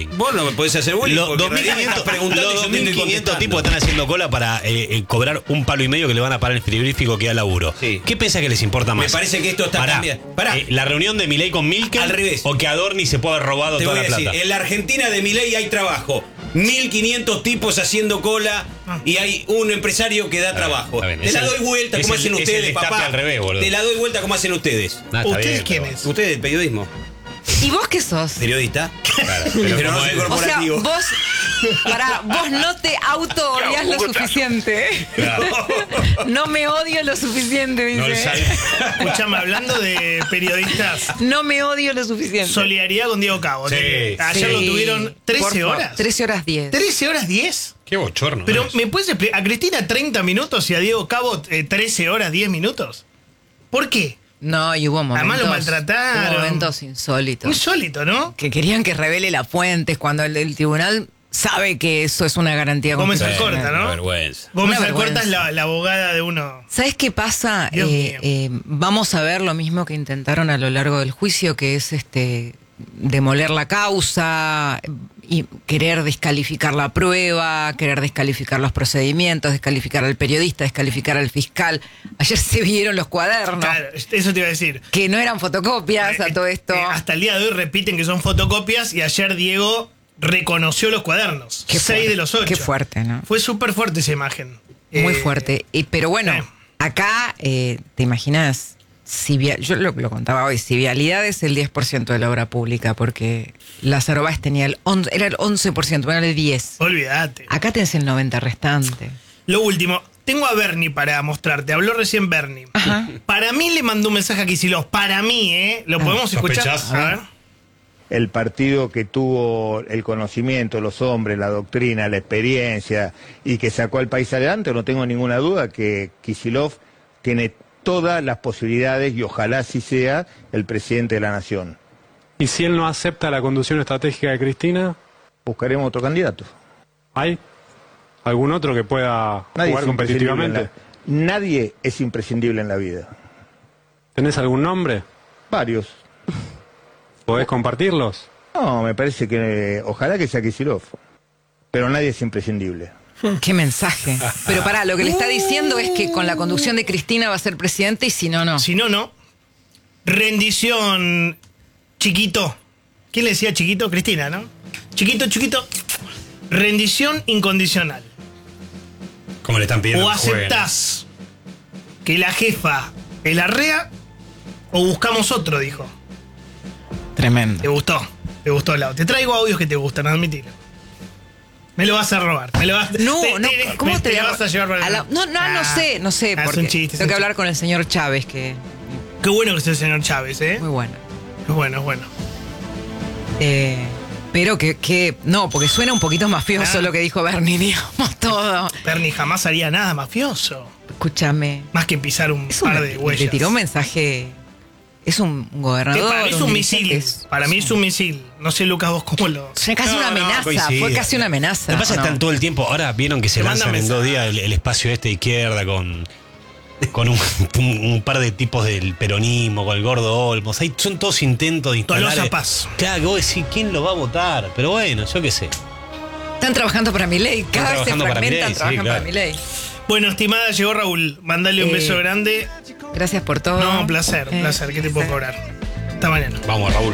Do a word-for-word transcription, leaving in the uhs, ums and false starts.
bullying. Vos no me podés hacer bullying. Los porque dos mil quinientos preguntando y yo te estoy contestando. tipos están haciendo cola para eh, eh, cobrar un palo y medio que le van a parar el frigorífico que da laburo. Sí. ¿Qué pensás que les importa más? Me parece que esto está Pará, cambiando. Pará. eh, ¿la reunión de Milei con Milken? Al revés. ¿O que Adorni se puede haber robado Te toda voy la a decir, plata? en la Argentina de Milei hay trabajo. mil quinientos tipos haciendo cola y hay un empresario que da Ah, trabajo. está bien. Te Es la el- doy vuelta es como el- hacen es el ustedes, destape papá. al revés, boludo. Te la doy vuelta como hacen ustedes. Ah, está ¿Ustedes bien, pero- quiénes? Ustedes, periodismo. ¿Y vos qué sos? Periodista. Claro, Pero, pero no como soy él. O sea, corporativo. vos, pará, vos no te auto odias lo suficiente. Claro. No me odio lo suficiente, No le dice. sale. Escuchame, hablando de periodistas, No me odio lo suficiente. solidaridad con Diego Cabo. Sí. Ayer Sí. lo tuvieron trece Por favor, horas. trece horas diez. ¿trece horas diez? Qué bochorno. Pero, ¿no es? ¿me puedes explicar? ¿A Cristina treinta minutos y a Diego Cabo eh, trece horas diez minutos? ¿Por qué? No, y hubo momentos. Además lo maltrataron. Hubo momentos insólitos. Insólito, ¿no? Que querían que revele las fuentes cuando el, el tribunal sabe que eso es una garantía Gómez constitucional. Alcorta, ¿no? Qué vergüenza. Gómez Una Alcorta es vergüenza. la, la abogada de uno. ¿Sabes qué pasa? Dios Eh, mío. eh, vamos a ver lo mismo que intentaron a lo largo del juicio, que es este demoler la causa y querer descalificar la prueba, querer descalificar los procedimientos, descalificar al periodista, descalificar al fiscal. Ayer se vieron los cuadernos, Claro, eso te iba a decir. que no eran fotocopias a todo esto. Eh, hasta el día de hoy repiten que son fotocopias y ayer Diego reconoció los cuadernos. Qué Seis fuerte, de los ocho. qué fuerte, ¿no? Fue súper fuerte esa imagen. Muy Eh, fuerte. Y, pero bueno, eh. acá, eh, ¿te imaginas? Si via- yo lo, lo contaba hoy, si vialidad es el diez por ciento de la obra pública, porque Lázaro Báez tenía el once, era el once por ciento, bueno, el diez por ciento. Olvídate. Acá tenés el noventa por ciento restante. Lo último, tengo a Bernie para mostrarte. Habló recién Bernie. Ajá. Para mí le mandó un mensaje a Kicillof. Para mí, ¿eh? ¿Lo podemos escuchar? ¿Sospechás? A ver. El partido que tuvo el conocimiento, los hombres, la doctrina, la experiencia y que sacó al país adelante, no tengo ninguna duda que Kicillof tiene todas las posibilidades y ojalá así sea el presidente de la nación. ¿Y si él no acepta la conducción estratégica de Cristina? Buscaremos otro candidato. ¿Hay algún otro que pueda Nadie jugar es imprescindible en competitivamente? la- nadie es imprescindible en la vida. ¿Tenés algún nombre? Varios. ¿Podés compartirlos? No, me parece que eh, ojalá que sea Kicillof. Pero nadie es imprescindible. Qué mensaje. Pero pará, lo que le está diciendo es que con la conducción de Cristina va a ser presidente y si no, no. Si no, no. Rendición, chiquito. ¿Quién le decía chiquito? Cristina, ¿no? Chiquito, chiquito. Rendición incondicional. Como le están pidiendo O que jueguen. aceptás que la jefa es la rea o buscamos otro, dijo. Te Tremendo. gustó. Te gustó el audio. Te traigo audios que te gustan, admitilo. Me lo vas a robar. Me lo vas, No, te- no, te- ¿cómo me- te, te la- lo vas a llevar para a la- No, no, Ah, no sé, no sé. ah, es Porque un chiste. es tengo un que hablar chiste. con el señor Chávez, que Qué bueno que es el señor Chávez, ¿eh? muy bueno. Es bueno, es bueno. Eh, pero que, que, no, porque suena un poquito mafioso Ah. lo que dijo Bernie, digamos todo. Bernie jamás haría nada mafioso. Escúchame. Más que pisar un Es un, par de huellas. le tiró un mensaje. Es un Que gobernador. para mí es un misil. dirigente, es- Para mí es un misil. No sé, Lucas, vos cómo lo. Fue casi No, una no, amenaza. coincide. Fue casi una amenaza. Lo que pasa es ¿o que no? están todo el tiempo. Ahora vieron que se Te lanzan mandan en dos mensajes. días el, el espacio este de izquierda con, con un, un, un par de tipos del peronismo, con el gordo Olmos. Ahí son todos intentos de instalar. Tolosa Paz. Claro, que vos decís, ¿quién lo va a votar? Pero bueno, yo qué sé. Están trabajando para mi ley. Cada vez se trabajando para fragmentan, Milei, sí, trabajan claro. para mi ley. Bueno, estimada, llegó Raúl. Mandale un Eh, beso grande. Gracias por todo. No, un placer, un Eh, placer. ¿Qué te puedo cobrar? Hasta mañana. Vamos, Raúl.